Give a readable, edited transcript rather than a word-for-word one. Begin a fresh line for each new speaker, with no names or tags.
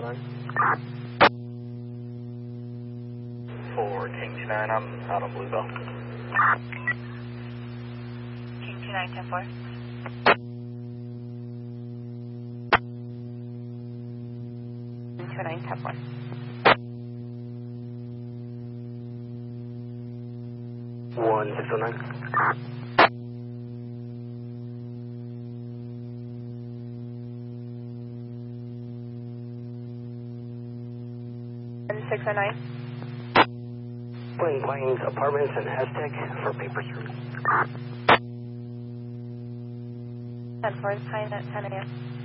1609.
For King 29, I'm out on Bluebell.
King 29, 10-4. King 29, 10-4.
1609.
And 609.
Plains Apartments in Aztec for paper service.
10-4 is fine at 10 a.m.